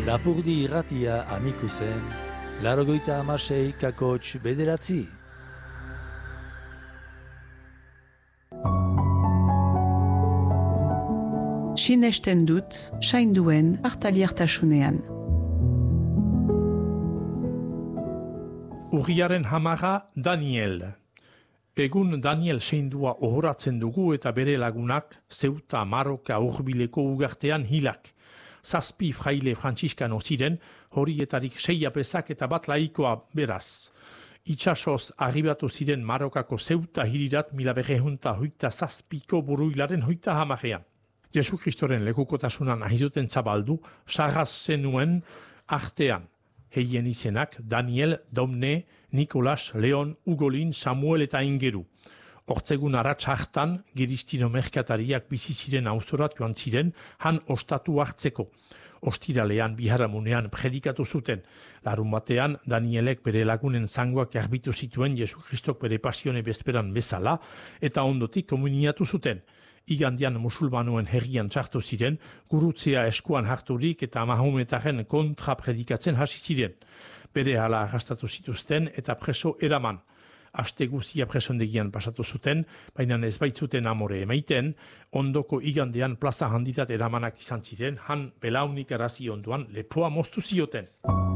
Lapurdi irratia Amikusen, 96,9. Sinesten dut, sainduen hartaliartasunean. Urriaren 10 Daniel. Egun Daniel seindua ohoratzen dugu eta bere lagunak Zeuta, Maroka, hurbileko ugartean hilak. 7 fraile frantziskano ziren, horietarik 6 apezak eta bat laikoa beraz. Itxasoz arribatu ziren Marokako Zeuta hirirat 1907ko buruilaren 30ean. Jesu Kristoren lekukotasunan ahizuten zabaldu, sarraz zenuen artean. Heien izenak Daniel, Domne, Nikolas, Leon, Ugolin, Samuel eta Ingeru. Hortzegun aratz hartan, giristino merkatariak bizi ziren auzorat joan ziren, han ostatu hartzeko. Ostiralean, biharamunean predikatu zuten. Larun batean, Danielek bere lagunen zangoak garbitu zituen Jesu Kristok bere pasione bezperan bezala, eta ondotik komuniatu zuten. Igandian musulmanuen herrian txartu ziren, gurutzea eskuan harturik eta Mahometaren kontra predikatzen hasi ziren. Bere hala arrastatu zituzten eta preso eraman. Aste guzia presondegian pasatu zuten, baina ez baitzuten amore emaiten, ondoko igandean plaza handitat eramanak izan ziren, han belaunik arazi onduan lepoa moztu zioten.